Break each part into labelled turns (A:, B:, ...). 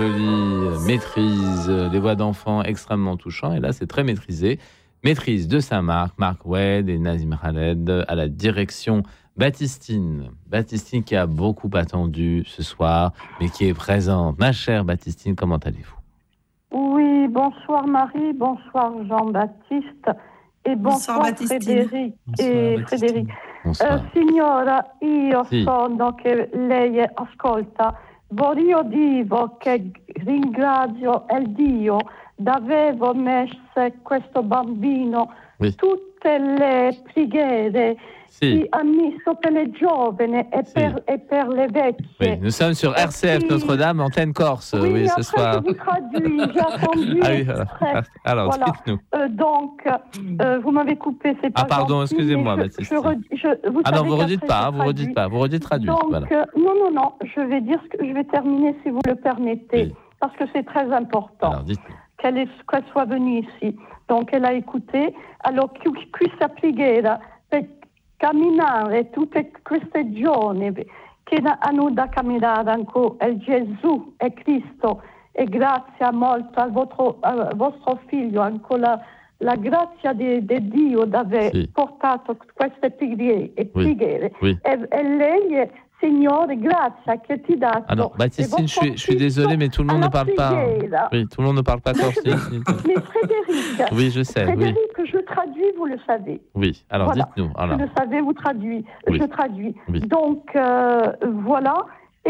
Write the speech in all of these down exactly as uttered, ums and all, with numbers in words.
A: Jolie maîtrise des voix d'enfants extrêmement touchant. Et là, c'est très maîtrisé. Maîtrise de Saint-Marc, Marc Wade et Nazim Khaled à la direction Baptistine. Baptistine qui a beaucoup attendu ce soir, mais qui est présente. Ma chère Baptistine, comment allez-vous ?
B: Oui, bonsoir Marie, bonsoir Jean-Baptiste et bonsoir, bonsoir Frédéric bonsoir, e Baptistine. Frédéric.
A: Bonsoir.
B: Uh, signora, io
A: sì.
B: sono che lei ascolta. Voglio dire che ringrazio il Dio d'aver messo questo bambino
A: oui.
B: tutte le preghiere
A: sì.
B: che ha messo per le giovani e,
A: sì.
B: per, e per le vecchie.
A: Oui. Nous sommes sur R C F
B: puis,
A: Notre-Dame, antenne Corse, oui,
B: oui,
A: ce soir.
B: Je vous traduis, j'ai attendu.
A: Ah oui, alors, alors
B: voilà.
A: dites-nous.
B: Euh, donc, euh, vous m'avez coupé, c'est pas
A: Ah pardon,
B: gentil,
A: excusez-moi,
B: je,
A: Baptiste.
B: Je, je, je, vous
A: ah non, vous redites pas, vous redites pas, vous redites traduit.
B: Donc,
A: voilà.
B: euh, non, non, non, je vais dire ce que je vais terminer si vous le permettez,
A: oui.
B: parce que c'est très important.
A: Alors, dites-nous.
B: Qu'elle, est, qu'elle soit venue ici. Donc, elle a écouté. Alors, questa preghiera per camminare tutte queste giorni che hanno da camminare ancora il Gesù e Cristo, e grazie molto al vostro, al vostro figlio, ancora la grazia di, di Dio di aver sì. portato queste preghiere.
A: Oui.
B: Oui. E, e lei, Signore, grazie che ti dato.
A: Alors, Baptistine, je suis, je suis désolé, mais tout le monde ne parle pas. Oui, tout le monde ne parle pas corse.
B: Mais Frédéric,
A: oui, je sais.
B: Frédéric,
A: oui.
B: je traduis, vous le savez.
A: Oui, alors
B: voilà.
A: dites-nous. Alors.
B: Vous le savez, vous traduisez.
A: Oui.
B: Je traduis.
A: Oui.
B: Donc, euh, voilà.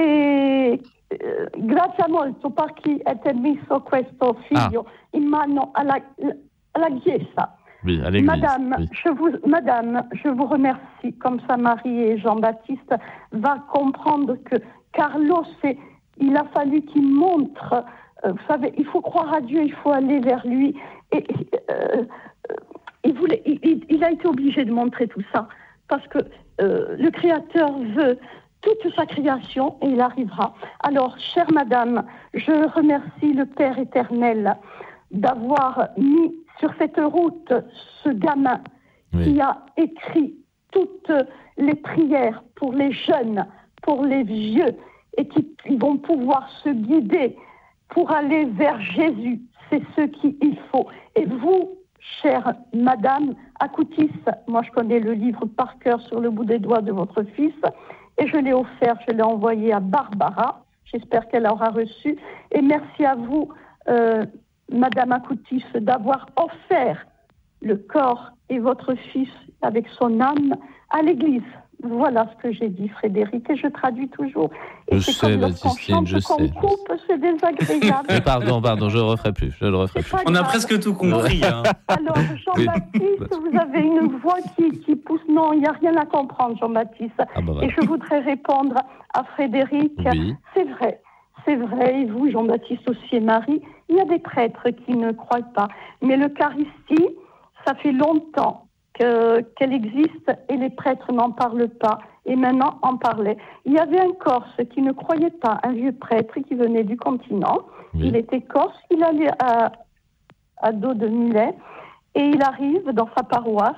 B: E eh, grazie molto per chi ha messo questo figlio ah. in mano alla, alla Chiesa.
A: Oui, à l'église.
B: Madame,
A: oui.
B: je vous, Madame, je vous remercie. Comme ça, Marie et Jean-Baptiste va comprendre que Carlos, il a fallu qu'il montre. Euh, vous savez, il faut croire à Dieu, il faut aller vers lui. Et euh, il, voulait, il, il a été obligé de montrer tout ça parce que euh, le Créateur veut toute sa création et il arrivera. Alors, chère Madame, je remercie le Père éternel d'avoir mis sur cette route ce gamin oui. qui a écrit toutes les prières pour les jeunes, pour les vieux, et qui vont pouvoir se guider pour aller vers Jésus. C'est ce qu'il faut. Et vous, chère Madame Akoutis, moi je connais le livre par cœur sur le bout des doigts de votre fils, et je l'ai offert, je l'ai envoyé à Barbara. J'espère qu'elle aura reçu. Et merci à vous, euh, Madame Akoutis, d'avoir offert le corps et votre fils avec son âme à l'église. Voilà ce que j'ai dit, Frédéric, et je traduis toujours. Et
A: je
B: c'est
A: sais,
B: comme
A: Baptistine, je
B: qu'on
A: sais.
B: coupe, c'est désagréable.
A: Mais pardon, pardon, je ne le referai plus, je le referai plus.
C: On a presque tout compris. Hein.
B: Alors, Jean-Baptiste, vous avez une voix qui, qui pousse. Non, il n'y a rien à comprendre, Jean-Baptiste.
A: Ah bah voilà.
B: Et je voudrais répondre à Frédéric.
A: Oui.
B: C'est vrai, c'est vrai, et vous, Jean-Baptiste aussi, et Marie, il y a des prêtres qui ne croient pas. Mais l'Eucharistie, ça fait longtemps que, qu'elle existe et les prêtres n'en parlent pas. Et maintenant, en parlait. Il y avait un Corse qui ne croyait pas, un vieux prêtre qui venait du continent. Oui. Il était corse, il allait à, à dos de mulet et il arrive dans sa paroisse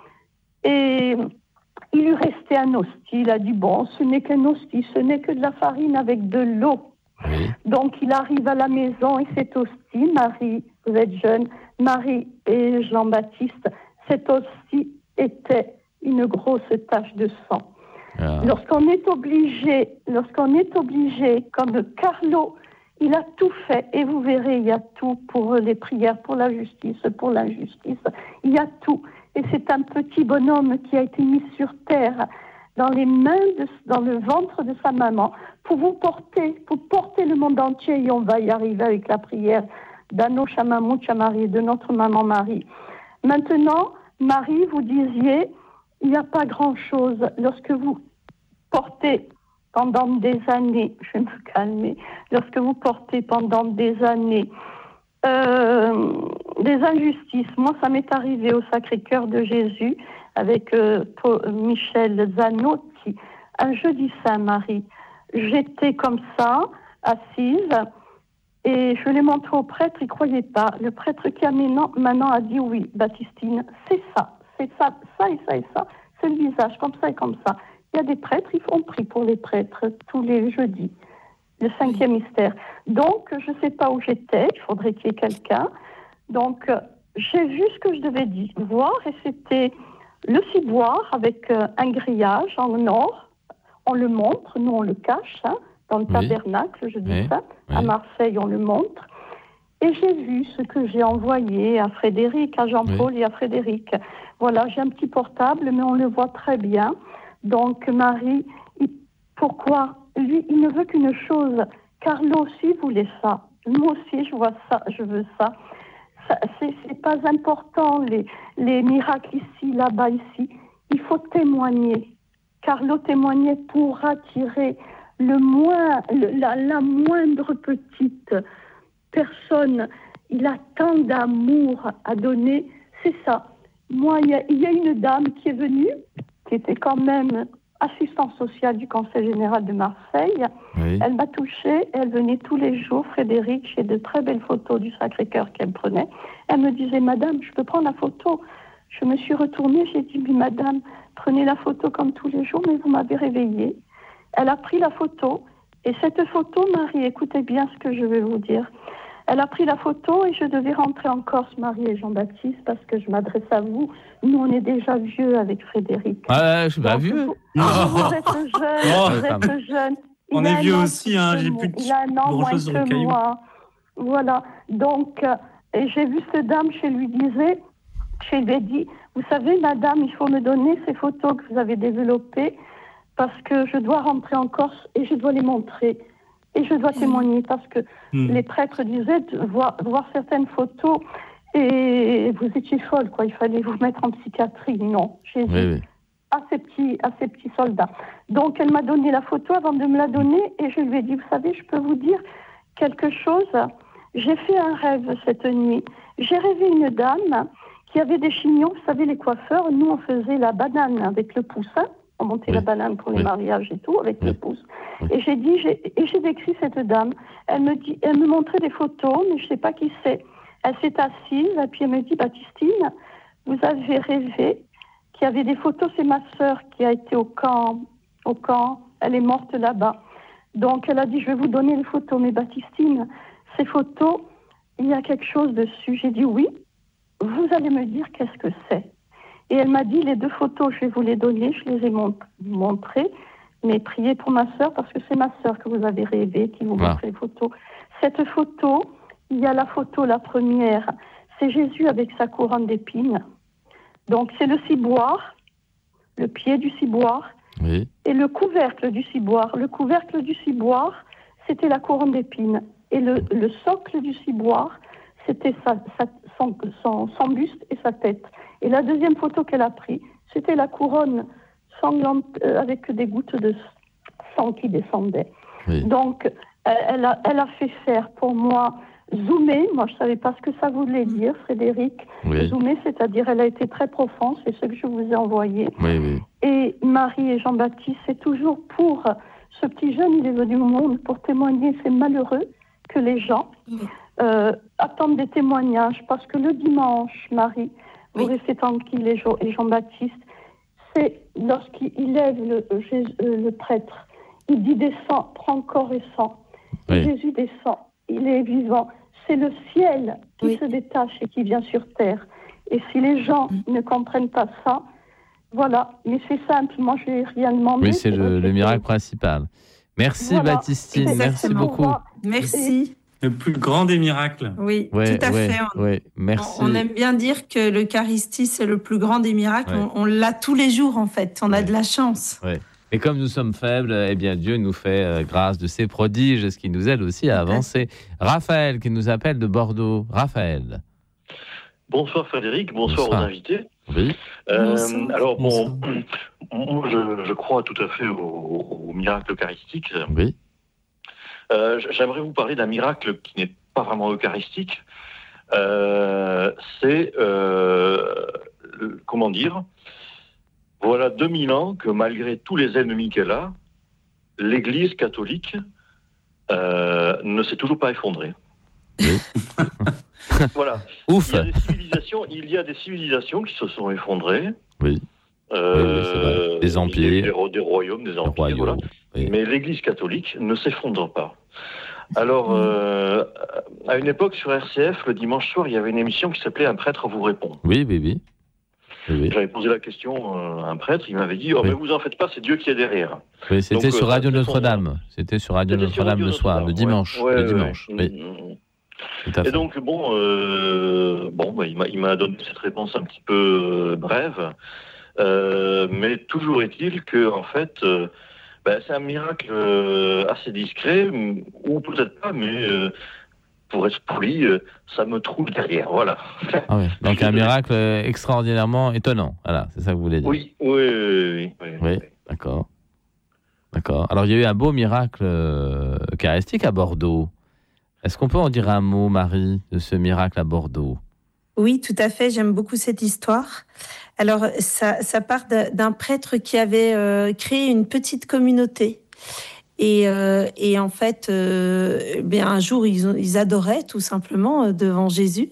B: et il lui restait un hostie. Il a dit, bon, ce n'est qu'un hostie, ce n'est que de la farine avec de l'eau.
A: Oui.
B: Donc, il arrive à la maison et cette hostie, Marie, vous êtes jeune, Marie et Jean-Baptiste, cette hostie était une grosse tache de sang. Ah. Lorsqu'on est obligé, lorsqu'on est obligé, comme Carlo, il a tout fait, et vous verrez, il y a tout pour les prières, pour la justice, pour l'injustice, il y a tout. Et c'est un petit bonhomme qui a été mis sur terre, dans les mains, de, dans le ventre de sa maman, pour vous porter, pour porter le monde entier, et on va y arriver avec la prière d'Anno Chamamoucha Marie, de notre maman Marie. Maintenant, Marie, vous disiez, il n'y a pas grand-chose. Lorsque vous portez pendant des années, je vais me calmer, lorsque vous portez pendant des années euh, des injustices, moi ça m'est arrivé au Sacré-Cœur de Jésus avec euh, Michel Zanotti, un jeudi saint, Marie. J'étais comme ça, assise, et je l'ai montré au prêtre, il ne croyait pas. Le prêtre qui a maintenant, maintenant a dit oui, Baptistine, c'est ça, c'est ça, ça et ça et ça, c'est le visage, comme ça et comme ça. Il y a des prêtres, ils font prier pour les prêtres tous les jeudis. le cinquième oui. mystère. Donc, je ne sais pas où j'étais, il faudrait qu'il y ait quelqu'un. Donc, euh, j'ai vu ce que je devais dire, voir, et c'était le ciboire avec euh, un grillage en or. On le montre, nous on le cache, hein, dans le oui. tabernacle, je dis oui. ça. Oui. À Marseille, on le montre. Et j'ai vu ce que j'ai envoyé à Frédéric, à Jean-Paul oui. et à Frédéric. Voilà, j'ai un petit portable, mais on le voit très bien. Donc, Marie, il, pourquoi lui, il ne veut qu'une chose. Carlo aussi voulait ça. Moi aussi, je vois ça, je veux ça. ça c'est, c'est pas important, les, les miracles ici, là-bas, ici. Il faut témoigner. Carlo témoignait pour attirer le moins, le, la, la moindre petite personne. Il a tant d'amour à donner. C'est ça. Moi, il y a, il y a une dame qui est venue, qui était quand même assistante sociale du Conseil général de Marseille. Oui. Elle m'a touchée. Elle venait tous les jours, Frédéric, j'ai de très belles photos du Sacré-Cœur qu'elle prenait. Elle me disait, madame, je peux prendre la photo. Je me suis retournée, j'ai dit, oui, madame, prenez la photo comme tous les jours, mais vous m'avez réveillée. Elle a pris la photo, et cette photo, Marie, écoutez bien ce que je vais vous dire. Elle a pris la photo et je devais rentrer en Corse, Marie et Jean-Baptiste, parce que je m'adresse à vous. Nous, on est déjà vieux avec Frédéric.
A: Ah, je suis pas vieux.
B: Vous, oh. vous êtes jeune, oh, vous êtes jeune. Il
C: on est vieux aussi, hein. J'ai plus de
B: Il a un an moins que moi. Voilà. Donc, euh, et j'ai vu cette dame, je lui disais, je lui ai dit, vous savez, madame, il faut me donner ces photos que vous avez développées parce que je dois rentrer en Corse et je dois les montrer. Et je dois témoigner parce que mmh. les prêtres disaient de voir, voir certaines photos et vous étiez folle, quoi. Il fallait vous mettre en psychiatrie. Non, Jésus, oui, oui. à ces petits, à ces petits soldats. Donc, elle m'a donné la photo avant de me la donner et je lui ai dit, vous savez, je peux vous dire quelque chose. J'ai fait un rêve cette nuit. J'ai rêvé une dame qui avait des chignons. Vous savez, les coiffeurs, nous, on faisait la banane avec le pouce, hein. On montait oui. la banane pour les oui. mariages et tout, avec oui. le pouce. Oui. Et j'ai dit, j'ai, et j'ai décrit cette dame. Elle me dit, elle me montrait des photos, mais je ne sais pas qui c'est. Elle s'est assise, et puis elle me dit, Baptistine, vous avez rêvé qu'il y avait des photos. C'est ma sœur qui a été au camp, au camp. Elle est morte là-bas. Donc, elle a dit, je vais vous donner les photos. Mais Baptistine, ces photos, il y a quelque chose dessus. J'ai dit, oui. Vous allez me dire qu'est-ce que c'est. Et elle m'a dit, les deux photos, je vais vous les donner, je les ai mont- montrées, mais priez pour ma sœur, parce que c'est ma sœur que vous avez rêvé, qui vous montre ah. les photos. Cette photo, il y a la photo, la première, c'est Jésus avec sa couronne d'épines. Donc c'est le ciboire, le pied du ciboire, oui. et le couvercle du ciboire. Le couvercle du ciboire, c'était la couronne d'épines. Et le, le socle du ciboire, c'était sa, sa, son, son, son buste et sa tête. Et la deuxième photo qu'elle a prise, c'était la couronne sanglante euh, avec des gouttes de sang qui descendaient. Oui. Donc, euh, elle, a, elle a fait faire pour moi zoomer. Moi, je ne savais pas ce que ça voulait dire, Frédéric. Oui. Zoomer, c'est-à-dire elle a été très profonde, c'est ce que je vous ai envoyé.
A: Oui, oui.
B: Et Marie et Jean-Baptiste, c'est toujours pour ce petit jeune, il est venu au monde pour témoigner. C'est malheureux que les gens euh, attendent des témoignages, parce que le dimanche, Marie, vous oui. restez tranquille et, Jean- et Jean-Baptiste, c'est lorsqu'il lève le, Jésus, euh, le prêtre, il dit descend, prends corps et sang. Oui. Et Jésus descend, il est vivant. C'est le ciel qui oui. se détache et qui vient sur terre. Et si les gens mmh. ne comprennent pas ça, voilà. Mais c'est simple, moi je n'ai rien demandé.
A: Oui, c'est, c'est le, le miracle principal. Merci voilà. Baptistine, c'est merci beaucoup.
D: Merci.
C: Le plus grand des miracles.
D: Oui,
A: ouais,
D: tout à
A: ouais,
D: fait. On,
A: ouais, merci.
D: On aime bien dire que l'Eucharistie, c'est le plus grand des miracles. Ouais. On, on l'a tous les jours, en fait. On ouais. a de la chance.
A: Ouais. Et comme nous sommes faibles, eh bien, Dieu nous fait euh, grâce de ses prodiges, ce qui nous aide aussi à avancer. Raphaël, qui nous appelle de Bordeaux. Raphaël.
E: Bonsoir Frédéric, bonsoir, bonsoir. aux invités.
A: Oui.
E: Euh, bonsoir. Alors, bon, moi, je, je crois tout à fait au, au miracle eucharistique.
A: Oui.
E: Euh, j'aimerais vous parler d'un miracle qui n'est pas vraiment eucharistique. Euh, c'est, euh, comment dire, voilà deux mille ans que malgré tous les ennemis qu'elle a, l'Église catholique euh, ne s'est toujours pas effondrée.
A: Oui.
E: Voilà.
A: Ouf.
E: Il y a des civilisations, il y a des civilisations qui se sont effondrées.
A: Oui.
E: Euh,
A: oui, oui, c'est vrai. Des empires.
E: Des, des, des royaumes, des empires,
A: royaumes,
E: voilà.
A: Oui.
E: Mais l'Église catholique ne s'effondre pas. Alors, euh, à une époque, sur R C F, le dimanche soir, il y avait une émission qui s'appelait « Un prêtre vous répond ».
A: Oui, oui, oui. oui, oui.
E: J'avais posé la question à un prêtre, il m'avait dit « Oh,
A: oui.
E: mais vous en faites pas, c'est Dieu qui est derrière ».
A: Oui, c'était
E: Donc,
A: sur Radio
E: euh,
A: Notre-Dame. C'était sur Radio
E: C'était
A: Notre-Dame
E: sur
A: le soir,
E: Notre-Dame,
A: le dimanche.
E: Ouais,
A: le
E: ouais,
A: dimanche,
E: ouais.
A: oui.
E: Mmh.
A: Tout à fait.
E: Et donc, bon, euh, bon bah, il, m'a, il m'a donné cette réponse un petit peu euh, brève, euh, mais toujours est-il que, en fait, euh, bah, c'est un miracle euh, assez discret, ou peut-être pas, mais euh, pour être poli, euh, ça me trouve derrière, voilà.
A: Ah oui. Donc un miracle extraordinairement étonnant, voilà, c'est ça que vous voulez dire.
E: Oui, oui, oui. Oui, oui,
A: oui. D'accord. D'accord. Alors il y a eu un beau miracle euh, eucharistique à Bordeaux. Est-ce qu'on peut en dire un mot, Marie, de ce miracle à Bordeaux ?
D: Oui, tout à fait. J'aime beaucoup cette histoire. Alors, ça, ça part d'un prêtre qui avait euh, créé une petite communauté. Et, euh, et en fait, euh, bien un jour, ils, ont, ils adoraient tout simplement euh, devant Jésus.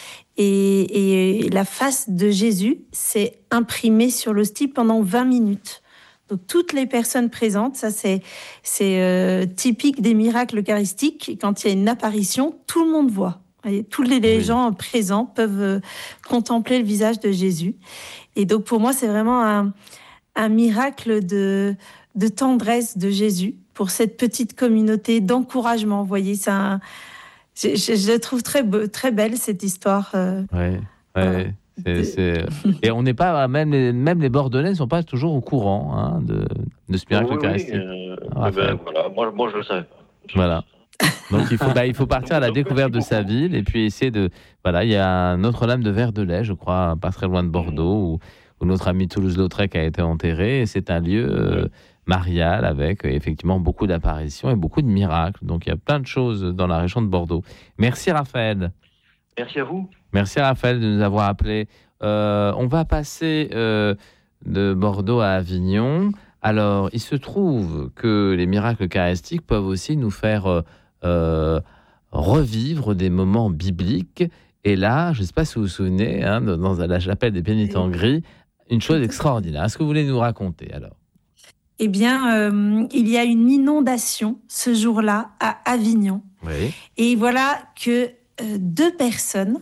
D: Et, et la face de Jésus s'est imprimée sur l'hostie pendant vingt minutes. Donc, toutes les personnes présentes, ça c'est, c'est euh, typique des miracles eucharistiques. Quand il y a une apparition, tout le monde voit. Et tous les, les oui. gens présents peuvent euh, contempler le visage de Jésus. Et donc, pour moi, c'est vraiment un, un miracle de, de tendresse de Jésus pour cette petite communauté, d'encouragement. Vous voyez, c'est un, je, je, je trouve très, beau, très belle, cette histoire. Euh,
A: oui, oui. C'est, c'est... Et on n'est pas, même les, même les Bordelais ne sont pas toujours au courant hein, de, de ce miracle
E: oui,
A: eucharistique.
E: Oui, euh, ah, ben, voilà. moi, moi, je le savais pas.
A: Voilà. Donc il faut, bah, il faut partir à la découverte de sa ville et puis essayer de... Voilà, il y a Notre-Dame de Verdelais, je crois, pas très loin de Bordeaux, où, où notre ami Toulouse-Lautrec a été enterré. Et c'est un lieu euh, marial avec effectivement beaucoup d'apparitions et beaucoup de miracles. Donc il y a plein de choses dans la région de Bordeaux. Merci Raphaël.
E: Merci à vous.
A: Merci Raphaël de nous avoir appelés. Euh, on va passer euh, de Bordeaux à Avignon. Alors, il se trouve que les miracles eucharistiques peuvent aussi nous faire euh, euh, revivre des moments bibliques. Et là, je ne sais pas si vous vous souvenez, hein, dans la chapelle des Pénitents Gris, une chose extraordinaire. Est-ce que vous voulez nous raconter alors ?
D: Eh bien, euh, il y a une inondation ce jour-là à Avignon.
A: Oui.
D: Et voilà que euh, deux personnes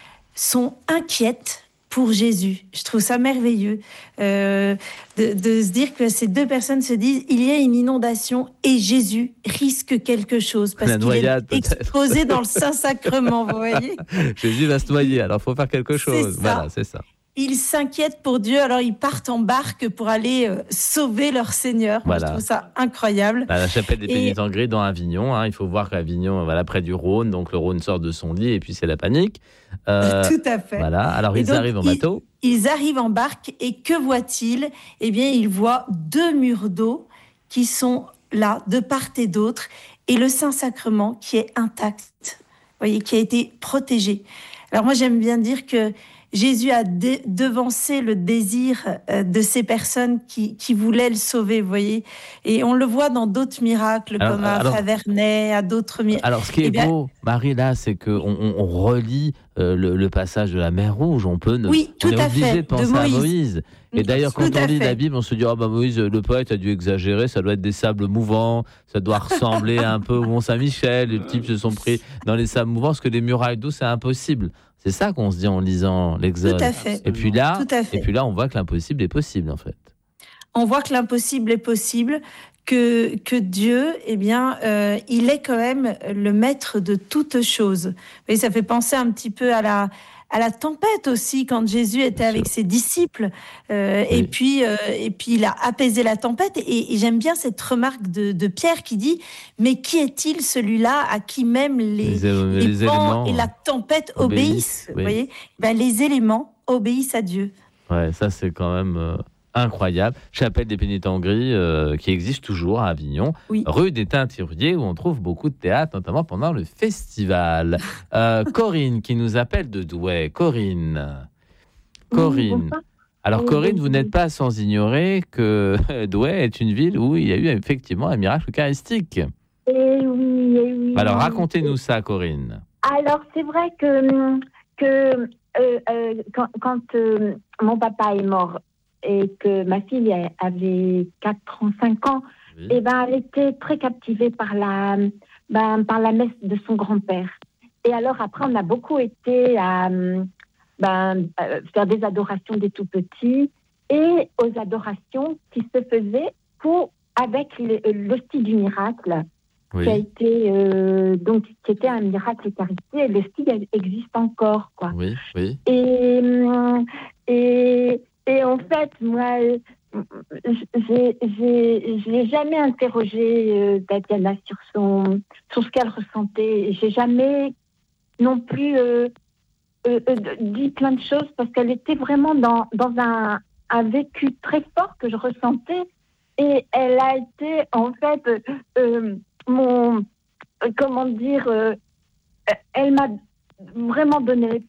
D: sont inquiètes pour Jésus. Je trouve ça merveilleux euh, de, de se dire que ces deux personnes se disent il y a une inondation et Jésus risque quelque chose parce
A: La
D: qu'il
A: noyade,
D: est
A: peut-être.
D: exposé dans le Saint-Sacrement, vous voyez.
A: Jésus va se noyer, alors il faut faire quelque chose.
D: C'est
A: voilà, c'est ça.
D: Ils s'inquiètent pour Dieu, alors ils partent en barque pour aller euh, sauver leur Seigneur.
A: Voilà.
D: Moi, je trouve ça incroyable.
A: À la chapelle des
D: Et...
A: Pénitents Gris dans Avignon, hein, il faut voir qu'Avignon, voilà, près du Rhône, donc le Rhône sort de son lit et puis c'est la panique.
D: Euh, Tout à fait.
A: Voilà. Alors ils
D: donc,
A: arrivent en bateau.
D: Ils, ils arrivent en barque et que voient-ils ? Eh bien, ils voient deux murs d'eau qui sont là de part et d'autre et le Saint-Sacrement qui est intact, vous voyez, qui a été protégé. Alors moi, j'aime bien dire que Jésus a dé- devancé le désir euh, de ces personnes qui, qui voulaient le sauver, vous voyez. Et on le voit dans d'autres miracles, alors, comme à alors, Faverney, à d'autres miracles.
A: Alors, ce qui est
D: eh bien,
A: beau, Marie, là, c'est qu'on on, on relit euh, le, le passage de la mer Rouge. On peut ne,
D: oui, tout
A: on est
D: à
A: obligé
D: fait,
A: de penser
D: de
A: à Moïse. Et d'ailleurs, quand
D: tout
A: on lit
D: fait.
A: la Bible, on se dit, oh, bah, Moïse, le poète a dû exagérer, ça doit être des sables mouvants, ça doit ressembler un peu au Mont-Saint-Michel, les types se sont pris dans les sables mouvants, parce que les murailles d'eau, c'est impossible. C'est ça qu'on se dit en lisant l'Exode.
D: Tout à fait.
A: Et puis là,
D: Tout à fait.
A: et puis là, on voit que l'impossible est possible, en fait.
D: On voit que l'impossible est possible, que, que Dieu, eh bien, euh, il est quand même le maître de toutes choses. Et ça fait penser un petit peu à la, à la tempête aussi, quand Jésus était avec ses disciples. Euh, oui. et, puis, euh, et puis, il a apaisé la tempête. Et, et j'aime bien cette remarque de, de Pierre qui dit « Mais qui est-il celui-là à qui même les,
A: les,
D: les,
A: les
D: vents et la tempête obéissent, obéissent ?»
A: oui.
D: Vous voyez, ben, les éléments obéissent à Dieu.
A: Ouais, ça c'est quand même... Euh... incroyable, chapelle des Pénitents Gris euh, qui existe toujours à Avignon,
D: oui.
A: rue des Teinturiers où on trouve beaucoup de théâtre, notamment pendant le festival. Euh, Corinne qui nous appelle de Douai. Corinne. Corinne.
F: Oui,
A: Alors
F: oui,
A: Corinne,
F: oui.
A: vous n'êtes pas sans ignorer que Douai est une ville où il y a eu effectivement un miracle eucharistique.
F: Eh oui, eh oui.
A: Alors racontez-nous ça, Corinne.
F: Alors c'est vrai que, que euh, euh, quand, quand euh, mon papa est mort, et que ma fille avait quatre ans, cinq ans, oui. et ben, elle était très captivée par la, ben, par la messe de son grand-père. Et alors après, on a beaucoup été à ben, faire des adorations des tout-petits et aux adorations qui se faisaient pour, avec l'hostie du miracle, oui. qui a été euh, donc qui était un miracle eucharistique. Et l'hostie existe encore, quoi.
A: Oui, oui.
F: Et et et en fait, moi, j'ai j'ai j'ai jamais interrogé euh, Tatiana sur son sur ce qu'elle ressentait. J'ai jamais non plus euh, euh, euh, dit plein de choses parce qu'elle était vraiment dans dans un un vécu très fort que je ressentais. Et elle a été, en fait, euh, mon... Euh, comment dire... Euh, elle m'a vraiment donné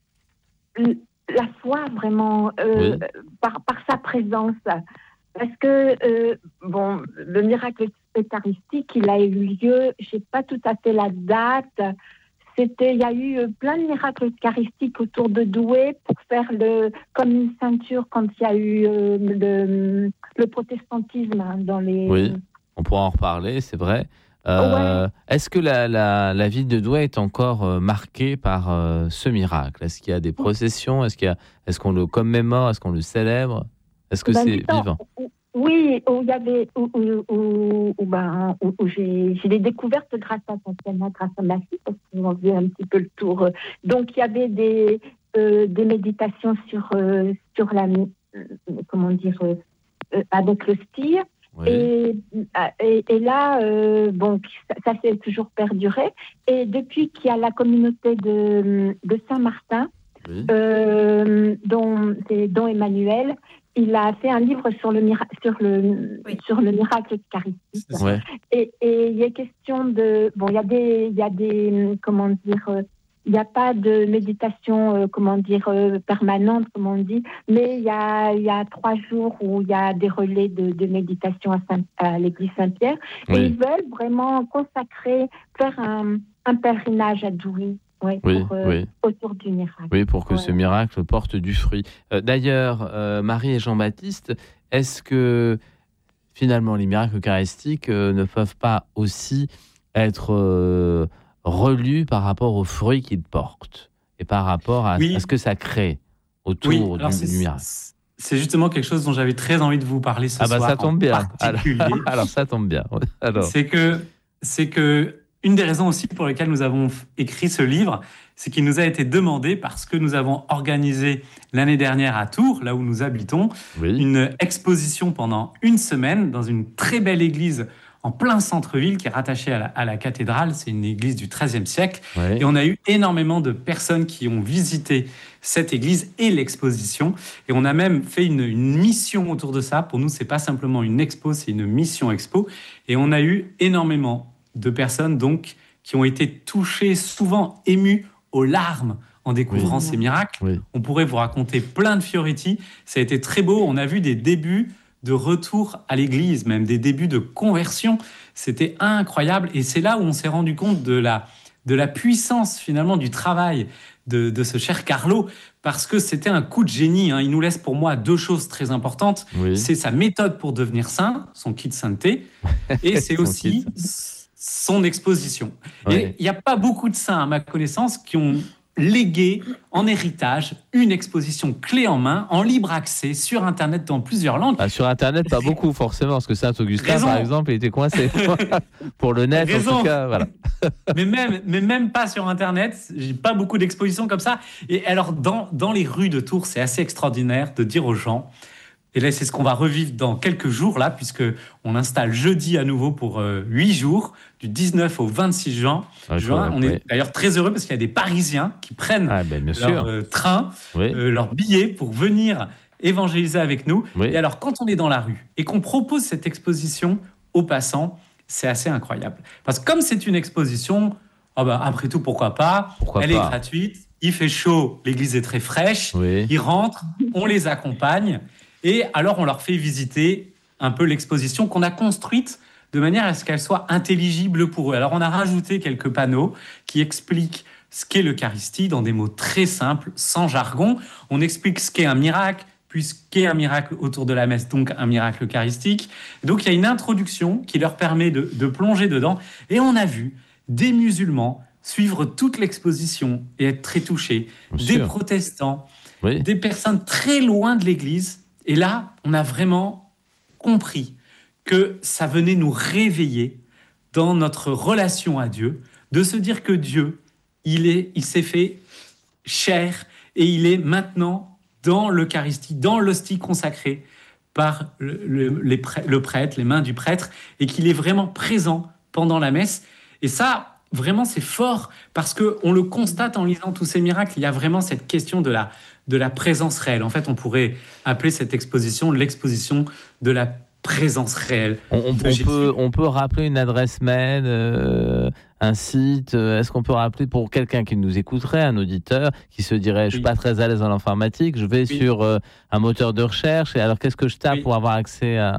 F: la foi, vraiment, euh, oui. par, par sa présence. Parce que, euh, bon, le miracle eucharistique, il a eu lieu, je n'ai pas tout à fait la date... C'était, il y a eu plein de miracles eucharistiques autour de Douai pour faire le, comme une ceinture quand il y a eu euh, le, le protestantisme hein, dans les...
A: Oui, on pourra en reparler, c'est vrai. Euh, ouais. Est-ce que la, la, la ville de Douai est encore euh, marquée par euh, ce miracle ? Est-ce qu'il y a des processions ? Est-ce qu'il y a, est-ce qu'on le commémore ? Est-ce qu'on le célèbre ? Est-ce que ben, c'est
F: temps,
A: vivant ?
F: Oui, où il y avait, où, où, où, où, ben, où, où j'ai, j'ai les découvertes grâce à Tatiana, grâce à ma fille, parce qu'ils m'ont fait un petit peu le tour. Donc il y avait des, euh, des méditations sur, euh, sur la, euh, comment dire, euh, avec le style. Oui. Et, et, et là, euh, bon, ça, ça s'est toujours perduré. Et depuis qu'il y a la communauté de, de Saint-Martin, oui. euh, dont, c'est, dont Emmanuel, il a fait un livre sur le, mira- sur le, oui. sur le miracle eucharistique.
A: Ouais.
F: Et, et il y a question de... Bon, il y a des... Il y a des comment dire... Euh, il n'y a pas de méditation, euh, comment dire, euh, permanente, comme on dit, mais il y a, il y a trois jours où il y a des relais de, de méditation à, Saint, à l'église Saint-Pierre.
A: Oui.
F: Et ils veulent vraiment consacrer, faire un, un pèlerinage à Douai. Ouais,
A: oui,
F: pour, euh,
A: oui.
F: autour du miracle.
A: Oui, pour que
F: ouais.
A: ce miracle porte du fruit. Euh, d'ailleurs, euh, Marie et Jean-Baptiste, est-ce que finalement les miracles eucharistiques euh, ne peuvent pas aussi être euh, relus par rapport aux fruits qu'ils portent et par rapport à,
C: oui.
A: à ce que ça crée autour
C: oui,
A: du,
C: alors
A: du miracle ?
C: C'est justement quelque chose dont j'avais très envie de vous parler ce
A: ah bah
C: soir.
A: Ça tombe bien.
C: Particulier.
A: Alors, alors ça tombe bien. Alors.
C: C'est que, c'est que une des raisons aussi pour lesquelles nous avons écrit ce livre, c'est qu'il nous a été demandé, parce que nous avons organisé l'année dernière à Tours, là où nous habitons, oui. une exposition pendant une semaine dans une très belle église en plein centre-ville qui est rattachée à la, à la cathédrale. C'est une église du treizième siècle. Oui. Et on a eu énormément de personnes qui ont visité cette église et l'exposition. Et on a même fait une, une mission autour de ça. Pour nous, ce n'est pas simplement une expo, c'est une mission expo. Et on a eu énormément de personnes donc qui ont été touchées, souvent émues aux larmes en découvrant oui. ces miracles. Oui. On pourrait vous raconter plein de fioretti. Ça a été très beau. On a vu des débuts de retour à l'église, même des débuts de conversion. C'était incroyable. Et c'est là où on s'est rendu compte de la, de la puissance finalement du travail de, de ce cher Carlo, parce que c'était un coup de génie. Hein. Il nous laisse pour moi deux choses très importantes. Oui. C'est sa méthode pour devenir saint, son kit sainteté, et c'est aussi son exposition. Oui. Et il n'y a pas beaucoup de saints, à ma connaissance, qui ont légué en héritage une exposition clé en main, en libre accès, sur Internet, dans plusieurs langues.
A: Ah, sur Internet, pas beaucoup, forcément, parce que Saint-Augustin, Raison. par exemple, il était coincé. Pour le net, Raison. en tout cas, voilà.
C: mais, même, mais même pas sur Internet, j'ai pas beaucoup d'expositions comme ça. Et alors, dans, dans les rues de Tours, c'est assez extraordinaire de dire aux gens... Et là, c'est ce qu'on va revivre dans quelques jours, là, puisqu'on installe jeudi à nouveau pour huit euh, jours, du dix-neuf au vingt-six juin. Ah, juin. On oui. est d'ailleurs très heureux parce qu'il y a des Parisiens qui prennent
A: ah, ben,
C: leur euh, train, oui. euh, leur billet pour venir évangéliser avec nous. Oui. Et alors, quand on est dans la rue et qu'on propose cette exposition aux passants, c'est assez incroyable. Parce que comme c'est une exposition, oh ben, après tout, pourquoi pas
A: pourquoi
C: Elle
A: pas.
C: est gratuite, il fait chaud, l'église est très fraîche,
A: oui.
C: ils rentrent, on les accompagne. Et alors, on leur fait visiter un peu l'exposition qu'on a construite de manière à ce qu'elle soit intelligible pour eux. Alors, on a rajouté quelques panneaux qui expliquent ce qu'est l'Eucharistie dans des mots très simples, sans jargon. On explique ce qu'est un miracle, plus qu'est un miracle autour de la messe, donc un miracle eucharistique. Donc il y a une introduction qui leur permet de, de plonger dedans. Et on a vu des musulmans suivre toute l'exposition et être très touchés,
A: Bien
C: des
A: sûr.
C: protestants,
A: Oui.
C: des personnes très loin de l'Église. Et là, on a vraiment compris que ça venait nous réveiller dans notre relation à Dieu, de se dire que Dieu, il, est, il s'est fait chair et il est maintenant dans l'Eucharistie, dans l'hostie consacrée par le, le, les prêtres, le prêtre, les mains du prêtre, et qu'il est vraiment présent pendant la messe. Et ça, vraiment, c'est fort, parce qu'on le constate en lisant tous ces miracles. Il y a vraiment cette question de la, de la présence réelle. En fait, on pourrait appeler cette exposition l'exposition de la présence réelle.
A: On, on, on, peut, on peut rappeler une adresse mail, euh, un site. euh, Est-ce qu'on peut rappeler pour quelqu'un qui nous écouterait, un auditeur qui se dirait, je suis
C: Oui.
A: pas très à l'aise dans l'informatique, je vais
C: Oui.
A: sur euh, un moteur de recherche, et alors qu'est-ce que je tape
C: Oui.
A: pour avoir accès à,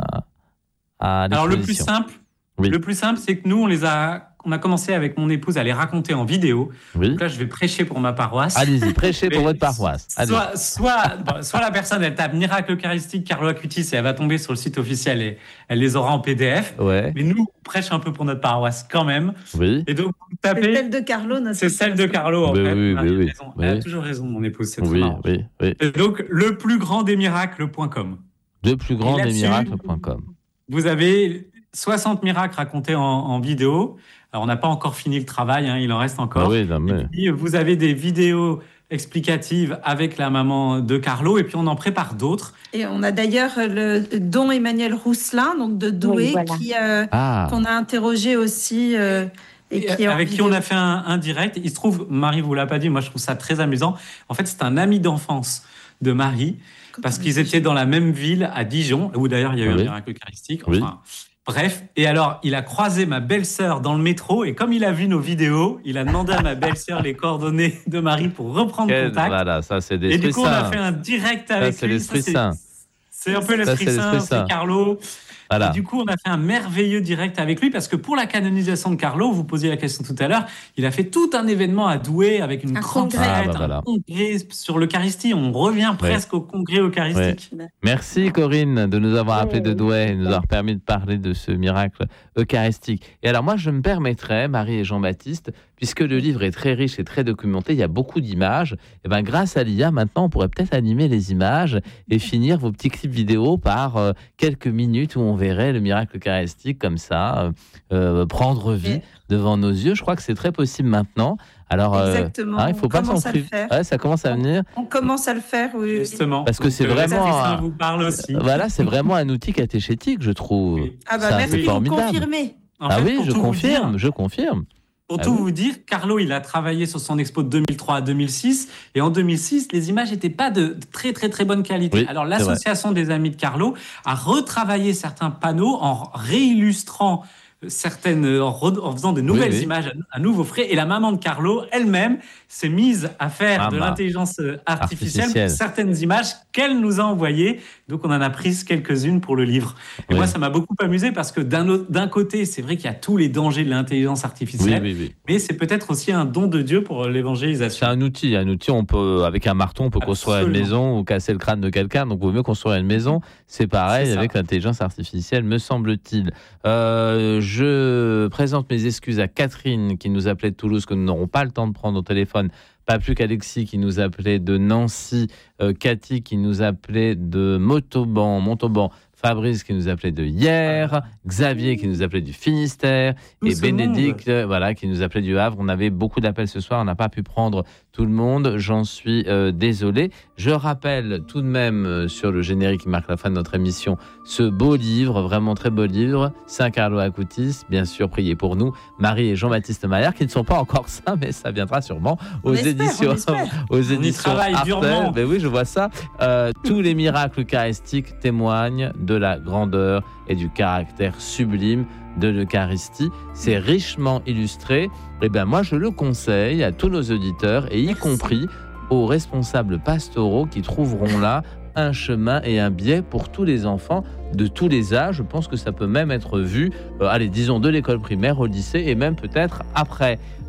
A: à
C: Alors le plus
A: l'exposition?
C: simple,
A: Oui.
C: le plus simple, c'est que nous, on les a, on a commencé avec mon épouse à les raconter en vidéo.
A: Oui.
C: Donc là, je vais prêcher pour ma paroisse.
A: Allez-y, prêchez pour
C: Mais
A: votre paroisse. Allez.
C: Soit, soit, bon, soit la personne, elle tape miracle eucharistique Carlo Acutis et elle va tomber sur le site officiel et elle les aura en P D F.
A: Ouais.
C: Mais nous, on prêche un peu pour notre paroisse quand même.
A: Oui.
C: Et donc, vous
D: C'est
C: tapez.
D: celle de Carlo, notre
C: C'est celle de Carlo, en
A: Oui,
C: fait.
A: oui,
C: Marie
A: oui,
C: a
A: oui.
C: raison. Elle a
A: Oui.
C: toujours raison, mon épouse. C'est trop
A: Oui,
C: marrant.
A: oui, oui.
C: Et donc, le plus grand des miracles point com.
A: Le plus grand
C: Et
A: des
C: là-dessus,
A: miracles point com.
C: Vous avez soixante miracles racontés en, en vidéo. Alors, on n'a pas encore fini le travail, hein, il en reste encore.
A: Ah oui, non, mais...
C: Et puis, vous avez des vidéos explicatives avec la maman de Carlo, et puis on en prépare d'autres.
D: Et on a d'ailleurs le don Emmanuel Rousselin, donc de Douai,
F: Oui, voilà.
D: qui, euh,
A: Ah,
D: qu'on a interrogé aussi. euh, et
C: Et
D: qui est en
C: avec qui
D: vidéo.
C: on a fait un, un direct. Il se trouve, Marie vous l'a pas dit, moi je trouve ça très amusant. En fait, c'est un ami d'enfance de Marie, parce qu'ils étaient dans la même ville à Dijon, où d'ailleurs il y a eu
A: Oui.
C: un miracle eucharistique.
A: Oui.
C: Enfin, bref. Et alors, il a croisé ma belle-sœur dans le métro, et comme il a vu nos vidéos, il a demandé à ma belle-sœur les coordonnées de Marie pour reprendre
A: quel-
C: contact.
A: voilà, ça c'est
C: Et
A: l'esprit
C: du coup, on a
A: saint.
C: fait un direct
A: Ça,
C: avec
A: c'est
C: lui.
A: l'esprit
C: Ça,
A: saint.
C: C'est un peu
A: Ça,
C: l'esprit
A: c'est
C: saint,
A: l'esprit saint.
C: c'est Carlo.
A: Voilà.
C: Et du coup, on a fait un merveilleux direct avec lui, parce que pour la canonisation de Carlo, vous posiez la question tout à l'heure, il a fait tout un événement à Douai avec une
D: Un
C: grande
D: congrès.
C: fête,
A: Ah, bah voilà.
C: un congrès sur l'Eucharistie. On revient presque au congrès eucharistique.
A: Merci Corinne de nous avoir
F: Oui,
A: appelé de
F: oui.
A: Douai et de nous avoir permis de parler de ce miracle eucharistique. Et alors moi je me permettrais, Marie et Jean-Baptiste, puisque le livre est très riche et très documenté, il y a beaucoup d'images, et ben grâce à l'I A maintenant on pourrait peut-être animer les images et finir vos petits clips vidéo par euh, quelques minutes où on verrait le miracle eucharistique comme ça, euh, euh, prendre vie
D: Et-
A: devant nos yeux. Je crois que c'est très possible maintenant. Alors, euh,
D: Exactement.
A: hein, il faut
D: On
A: pas s'en
D: commence à le
A: priver.
D: faire.
A: Ouais, ça commence à venir.
D: On commence à le faire, oui.
C: Justement.
A: Parce que c'est
C: Donc, euh,
A: vraiment
C: l'Esprit Saint
A: un-
C: vous parle aussi.
A: Voilà, c'est vraiment un outil catéchétique, je trouve.
C: Oui.
D: Ah bah
A: Ça,
D: merci
A: c'est
D: de vous
A: formidable.
D: confirmer.
C: En
A: Ah
C: fait,
A: oui,
C: pour
A: je
C: tout vous
A: confirme,
C: dire-
A: je confirme.
C: Pour
A: Ah
C: tout
A: oui.
C: vous dire, Carlo, il a travaillé sur son expo de deux mille trois à deux mille six, et en deux mille six, les images n'étaient pas de très très très bonne qualité.
A: Oui,
C: Alors
A: c'est
C: l'association des amis de Carlo a retravaillé certains panneaux en réillustrant certaines, en, re- en faisant de nouvelles
A: Oui, oui.
C: images à, à nouveau frais. Et la maman de Carlo elle-même s'est mise à faire
A: Ah
C: de
A: bah.
C: l'intelligence euh, artificielle,
A: Artificielle.
C: pour certaines images qu'elle nous a envoyées. Donc on en a prises quelques-unes pour le livre. Et
A: Oui.
C: moi, ça m'a beaucoup amusé, parce que d'un autre- d'un côté, c'est vrai qu'il y a tous les dangers de l'intelligence
A: Oui,
C: artificielle.
A: oui, oui.
C: Mais c'est peut-être aussi un don de Dieu pour
A: C'est
C: l'évangélisation.
A: un outil, un outil. On peut, avec un marteau, on peut construire une
C: Absolument.
A: maison ou casser le crâne de quelqu'un. Donc, il vaut mieux construire une maison. C'est pareil
C: C'est ça.
A: avec l'intelligence artificielle, me semble-t-il. Euh, je présente mes excuses à Catherine qui nous appelait de Toulouse, que nous n'aurons pas le temps de prendre au téléphone. Pas plus qu'Alexis qui nous appelait de Nancy, euh, Cathy qui nous appelait de Montauban, Montauban, Fabrice qui nous appelait de Hier, Xavier qui nous appelait du Finistère,
C: Tout
A: et
C: ce
A: Bénédicte, euh, voilà, qui nous appelait du Havre. On avait beaucoup d'appels ce soir, on n'a pas pu prendre tout le monde, j'en suis euh, désolé. Je rappelle tout de même euh, sur le générique qui marque la fin de notre émission, ce beau livre, vraiment très beau livre, Saint Carlo Acutis, bien sûr, priez pour nous, Marie et Jean-Baptiste Maillard, qui ne sont pas encore saints, mais ça viendra sûrement
D: On
A: aux
D: espère,
A: éditions,
D: on espère.
A: aux
C: y
A: éditions
C: travaille
A: Artel.
C: durement.
A: Ben oui, je vois ça. Euh, tous les miracles eucharistiques témoignent de la grandeur et du caractère sublime de l'Eucharistie. C'est richement illustré. Et ben moi, je le conseille à tous nos auditeurs, et y
D: Merci.
A: compris aux responsables pastoraux qui trouveront là un chemin et un biais pour tous les enfants de tous les âges. Je pense que ça peut même être vu, euh, allez, disons de l'école primaire au lycée et même peut-être après.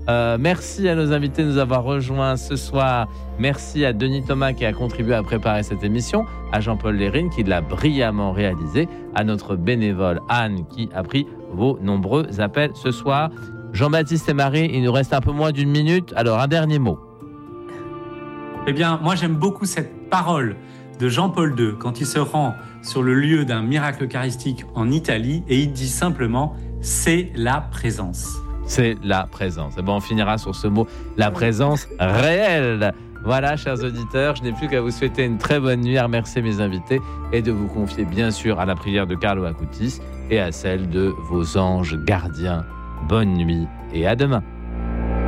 A: Euh, merci à nos invités de nous avoir rejoints ce soir. Merci à Denis Thomas qui a contribué à préparer cette émission, à Jean-Paul Lérine qui l'a brillamment réalisé, à notre bénévole Anne qui a pris vos nombreux appels ce soir. Jean-Baptiste et Marie, il nous reste un peu moins d'une minute. Alors, un dernier mot.
C: Eh bien, moi, j'aime beaucoup cette parole de Jean-Paul deux quand il se rend sur le lieu d'un miracle eucharistique en Italie et il dit simplement « c'est la présence ».
A: C'est la présence. Et bon, on finira sur ce mot, la présence réelle. Voilà, chers auditeurs, je n'ai plus qu'à vous souhaiter une très bonne nuit, à remercier mes invités et de vous confier bien sûr à la prière de Carlo Acutis et à celle de vos anges gardiens. Bonne nuit et à demain.